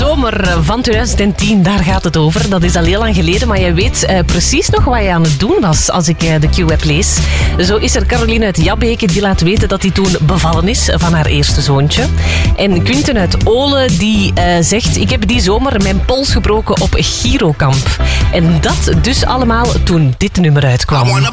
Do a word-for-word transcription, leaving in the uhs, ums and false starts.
zomer van twintig tien, daar gaat het over. Dat is al heel lang geleden, maar jij weet uh, precies nog wat je aan het doen was als ik uh, de Q-app lees. Zo is er Caroline uit Jabbeke die laat weten dat hij toen bevallen is van haar eerste zoontje. En Quinten uit Olen die uh, zegt, ik heb die zomer mijn pols gebroken op Girokamp. En dat dus allemaal toen dit nummer uitkwam.